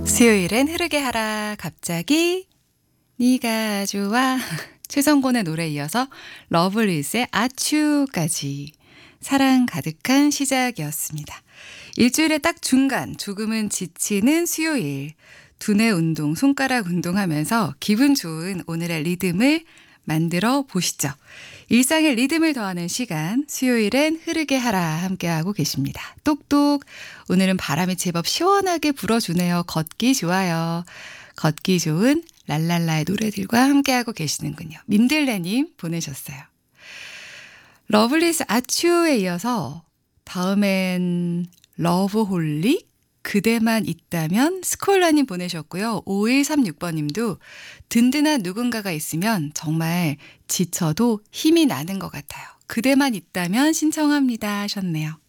수요일엔 흐르게 하라 갑자기 네가 좋아 최성곤의 노래에 이어서 러블리즈의 아츄까지 사랑 가득한 시작이었습니다. 일주일의 딱 중간 조금은 지치는 수요일 두뇌 운동 손가락 운동하면서 기분 좋은 오늘의 리듬을 만들어 보시죠. 일상의 리듬을 더하는 시간 수요일엔 흐르게 하라 함께하고 계십니다. 똑똑 오늘은 바람이 제법 시원하게 불어주네요. 걷기 좋아요. 걷기 좋은 랄랄라의 노래들과 함께하고 계시는군요. 민들레님 보내셨어요. 러블리즈 아츄에 이어서 다음엔 러브홀릭 그대만 있다면 스콜라님 보내셨고요. 5136번님도 든든한 누군가가 있으면 정말 지쳐도 힘이 나는 것 같아요. 그대만 있다면 신청합니다 하셨네요.